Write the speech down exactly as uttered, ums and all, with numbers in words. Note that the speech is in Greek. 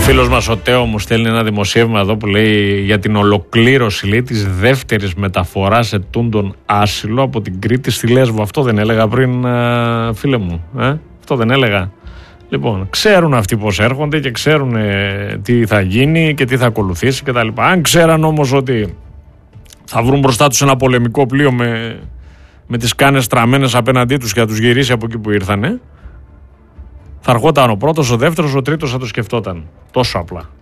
Φίλος μας ο Τέο μου στέλνει ένα δημοσίευμα εδώ που λέει για την ολοκλήρωση, λέει, της δεύτερης μεταφοράς ετούντων άσυλο από την Κρήτη στη Λέσβο. Αυτό δεν έλεγα πριν, φίλε μου, ε? Αυτό δεν έλεγα. Λοιπόν, ξέρουν αυτοί πώς έρχονται και ξέρουν ε, τι θα γίνει και τι θα ακολουθήσει κτλ. Αν ξέραν όμως ότι θα βρουν μπροστά τους ένα πολεμικό πλοίο με, με τις κάνες τραμμένες απέναντί τους και θα τους γυρίσει από εκεί που ήρθανε, θα ερχόταν ο πρώτος, ο δεύτερος, ο τρίτος θα το σκεφτόταν. Τόσο απλά.